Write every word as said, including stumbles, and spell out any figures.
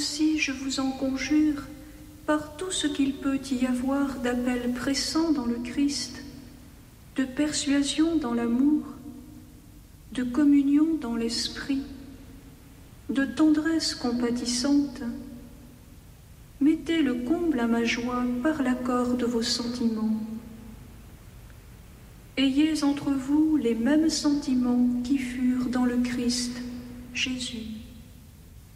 Aussi, je vous en conjure, par tout ce qu'il peut y avoir d'appel pressant dans le Christ, de persuasion dans l'amour, de communion dans l'esprit, de tendresse compatissante, mettez le comble à ma joie par l'accord de vos sentiments. Ayez entre vous les mêmes sentiments qui furent dans le Christ Jésus.